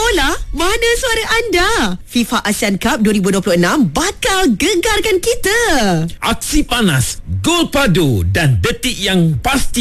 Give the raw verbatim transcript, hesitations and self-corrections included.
bola? Mana suara anda? FIFA Asian Cup dua ribu dua puluh enam bakal gegarkan kita. Aksi panas, gol padu dan detik yang pasti